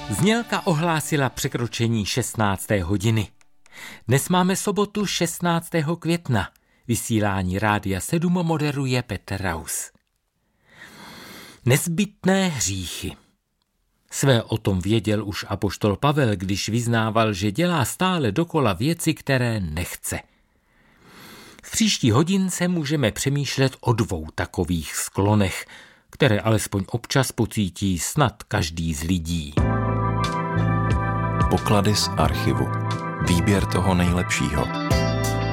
Znělka ohlásila překročení 16. hodiny. Dnes máme sobotu 16. května. Vysílání Rádia 7 moderuje Petr Raus. Nezbytné hříchy. Své o tom věděl už apoštol Pavel, když vyznával, že dělá stále dokola věci, které nechce. V příští hodince můžeme přemýšlet o 2 takových sklonech, které alespoň občas pocítí snad každý z lidí. Poklady z archivu. Výběr toho nejlepšího.